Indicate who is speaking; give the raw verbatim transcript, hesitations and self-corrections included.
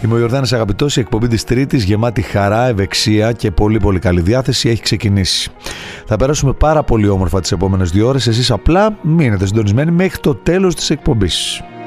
Speaker 1: Είμαι ο Ιορδάνης Αγαπητός, η εκπομπή της Τρίτης γεμάτη χαρά, ευεξία και πολύ πολύ καλή διάθεση έχει ξεκινήσει. Θα περάσουμε πάρα πολύ όμορφα τις επόμενες δύο ώρες, εσείς απλά μείνετε συντονισμένοι μέχρι το τέλος της εκπομπής.